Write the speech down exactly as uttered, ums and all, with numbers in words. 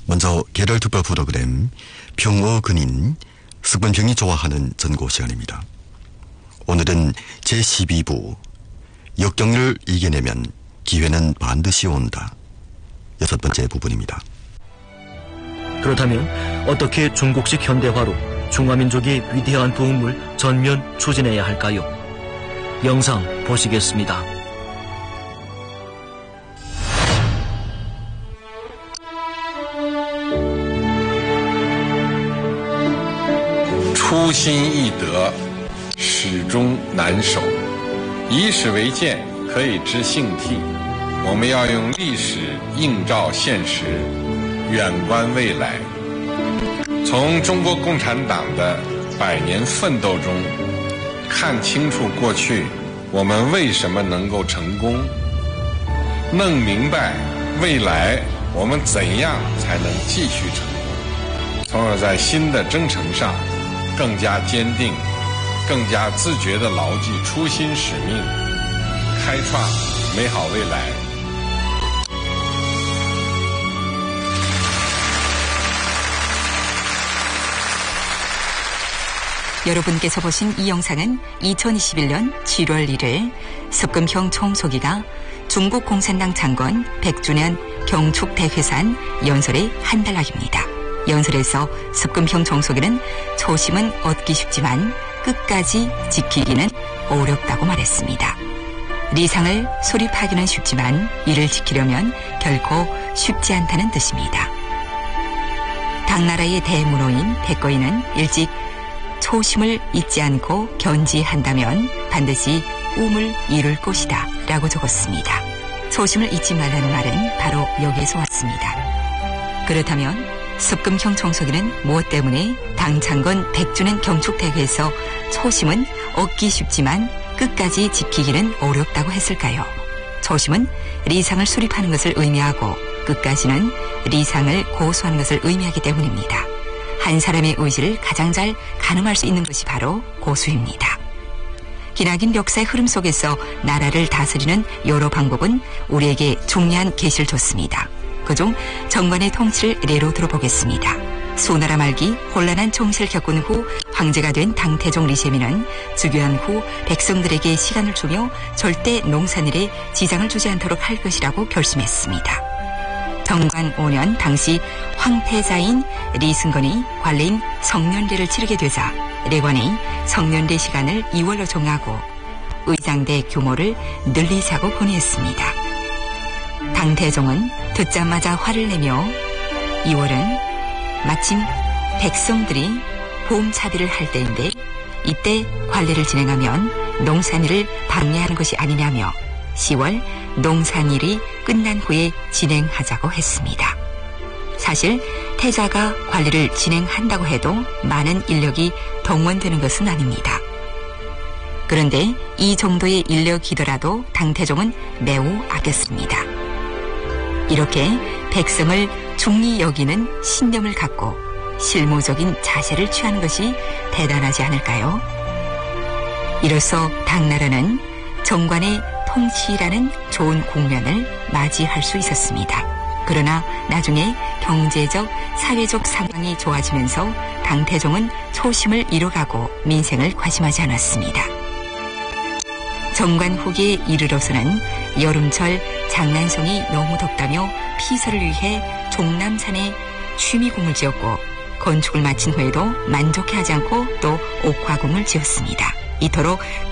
먼저 개별특별 프로그램 평어 근인 석권평이 좋아하는 전고 시간입니다. 오늘은 제십이 부 역경을 이겨내면 기회는 반드시 온다. 여섯 번째 부분입니다. 그렇다면 어떻게 중국식 현대화로 중화민족의 위대한 부흥을 전면 추진해야 할까요? 영상 보시겠습니다. 初心易得，始终难守。以史为鉴，可以知兴替。我们要用历史映照现实，远观未来。从中国共产党的百年奋斗中，看清楚过去我们为什么能够成功，弄明白未来我们怎样才能继续成功，从而在新的征程上更加坚定，更加自觉地牢记初心使命，开创美好未来。 여러분께서 보신 이 영상은 이천이십일 년 칠월 일일 석금평 총소기가 중국 공산당 창건 백 주년 경축대회산 연설의 한 단락입니다. 연설에서 석금평 총소기는 초심은 얻기 쉽지만 끝까지 지키기는 어렵다고 말했습니다. 리상을 수립하기는 쉽지만 이를 지키려면 결코 쉽지 않다는 뜻입니다. 당나라의 대문호인 백거인은 일찍 초심을 잊지 않고 견지한다면 반드시 꿈을 이룰 것이다 라고 적었습니다. 초심을 잊지 말라는 말은 바로 여기에서 왔습니다. 그렇다면 석금평 총소기는 무엇 때문에 당 창건 백 주년 경축대회에서 초심은 얻기 쉽지만 끝까지 지키기는 어렵다고 했을까요? 초심은 리상을 수립하는 것을 의미하고 끝까지는 리상을 고수하는 것을 의미하기 때문입니다. 한 사람의 의지를 가장 잘 가늠할 수 있는 것이 바로 고수입니다. 기나긴 역사의 흐름 속에서 나라를 다스리는 여러 방법은 우리에게 중요한 계시를 줬습니다. 그중 정관의 통치를 예로 들어보겠습니다. 수나라 말기 혼란한 총실을 겪은 후 황제가 된 당태종 리세미는 즉위한 후 백성들에게 시간을 주며 절대 농산일에 지장을 주지 않도록 할 것이라고 결심했습니다. 정관 오 년 당시 황태자인 리승건이 관례인 성년례를 치르게 되자 레관이 성년례 시간을 이월로 정하고 의장대 규모를 늘리자고 건의했습니다. 당태종은 듣자마자 화를 내며 이월은 마침 백성들이 봄차비를 할 때인데 이때 관례를 진행하면 농산일을 방해하는 것이 아니냐며 시월 농산일이 끝난 후에 진행하자고 했습니다. 사실 태자가 관리를 진행한다고 해도 많은 인력이 동원되는 것은 아닙니다. 그런데 이 정도의 인력이더라도 당태종은 매우 아꼈습니다. 이렇게 백성을 중히 여기는 신념을 갖고 실무적인 자세를 취하는 것이 대단하지 않을까요? 이로써 당나라는 정관의 통치라는 좋은 국면을 맞이할 수 있었습니다. 그러나 나중에 경제적, 사회적 상황이 좋아지면서 당태종은 초심을 잃어가고 민생을 관심하지 않았습니다. 정관 후기에 이르러서는 여름철 장난성이 너무 덥다며 피서를 위해 종남산에 취미궁을 지었고 건축을 마친 후에도 만족해하지 않고 또 옥화궁을 지었습니다. 이토록